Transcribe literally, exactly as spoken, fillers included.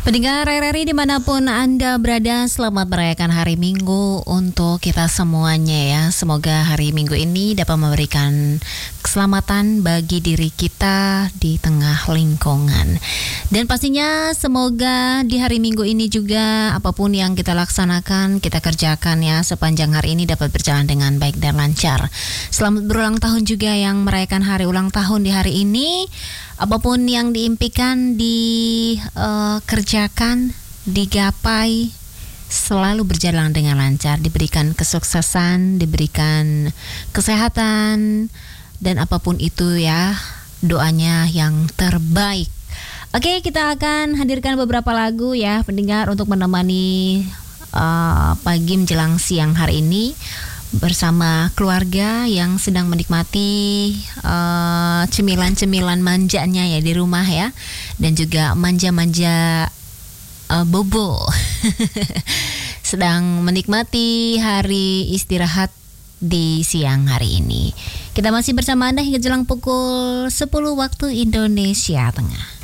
Pendengar R R I dimanapun Anda berada, selamat merayakan hari Minggu untuk kita semuanya ya. Semoga hari Minggu ini dapat memberikan keselamatan bagi diri kita di tengah lingkungan. Dan pastinya semoga di hari Minggu ini juga apapun yang kita laksanakan, kita kerjakan ya sepanjang hari ini dapat berjalan dengan baik dan lancar. Selamat berulang tahun juga yang merayakan hari ulang tahun di hari ini. Apapun yang diimpikan, dikerjakan, digapai, selalu berjalan dengan lancar, diberikan kesuksesan, diberikan kesehatan, dan apapun itu ya, doanya yang terbaik. Oke, kita akan hadirkan beberapa lagu ya, pendengar, untuk menemani uh, pagi menjelang siang hari ini bersama keluarga yang sedang menikmati uh, cemilan-cemilan manjanya ya di rumah ya, dan juga manja-manja uh, bobo sedang menikmati hari istirahat di siang hari ini. Kita masih bersama Anda hingga jelang pukul sepuluh waktu Indonesia Tengah.